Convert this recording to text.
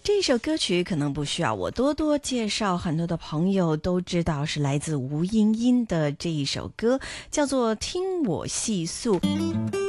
这首歌曲可能不需要我多多介绍，很多的朋友都知道是来自吴英英的这一首歌，叫做《听我细诉》。